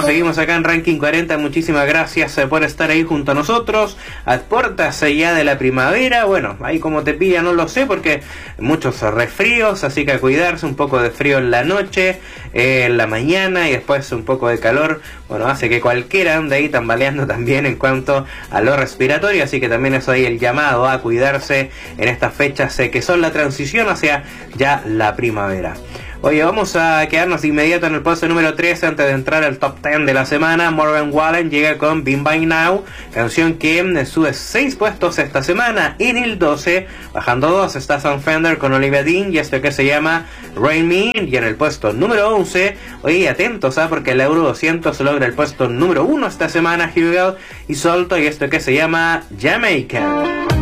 nosotros seguimos acá en Ranking 40. Muchísimas gracias por estar ahí junto a nosotros. A puertas ya de la primavera. Bueno, ahí como te pilla no lo sé, porque muchos resfríos, así que a cuidarse. Un poco de frío en la noche, en la mañana, y después un poco de calor. Bueno, hace que cualquiera ande ahí tambaleando también en cuanto a lo respiratorio, así que también es ahí el llamado a cuidarse en estas fechas que son la transición hacia ya la primavera. Oye, vamos a quedarnos de inmediato en el puesto número 13 antes de entrar al top 10 de la semana. Morgan Wallen llega con Been By Now, canción que sube 6 puestos esta semana. En el 12, bajando 2, está Sam Fender con Olivia Dean y esto que se llama Rain Me. Y en el puesto número 11, oye, atentos, porque el Euro 200 logra el puesto número 1 esta semana, Hugel y Solto, y esto que se llama Jamaica.